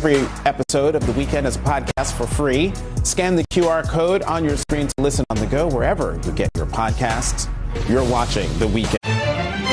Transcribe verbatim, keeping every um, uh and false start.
every episode of The Weekend as a podcast for free. Scan the Q R code on your screen to listen on the go wherever you get your podcasts. You're watching The Weekend.